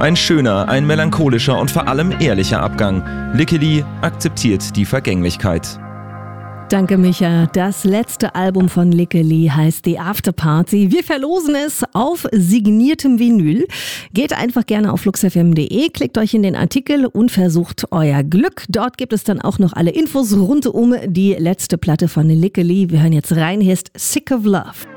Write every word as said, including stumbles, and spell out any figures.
Ein schöner, ein melancholischer und vor allem ehrlicher Abgang. Lickeli akzeptiert die Vergänglichkeit. Danke, Micha. Das letzte Album von Lickeli heißt The Afterparty. Wir verlosen es auf signiertem Vinyl. Geht einfach gerne auf flux f m punkt d e, klickt euch in den Artikel und versucht euer Glück. Dort gibt es dann auch noch alle Infos rund um die letzte Platte von Lickeli. Wir hören jetzt rein. Hier ist Sick of Love.